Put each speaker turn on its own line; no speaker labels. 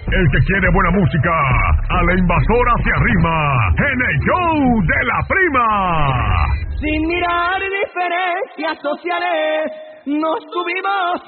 El que quiere buena música, a la invasora se arrima en el show de la prima.
Sin mirar diferencias sociales, nos subimos